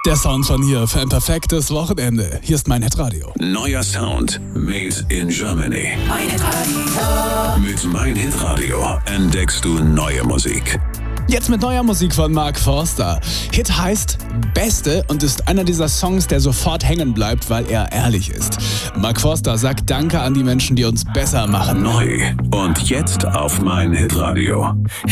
Der Sound von hier für ein perfektes Wochenende. Hier ist mein Hitradio. Neuer Sound made in Germany. Mein Hitradio. Mit Mein Hitradio entdeckst du neue Musik. Jetzt mit neuer Musik von Mark Forster. Hit heißt Beste und ist einer dieser Songs, der sofort hängen bleibt, weil er ehrlich ist. Mark Forster sagt Danke an die Menschen, die uns besser machen. Neu und jetzt auf Mein Hitradio.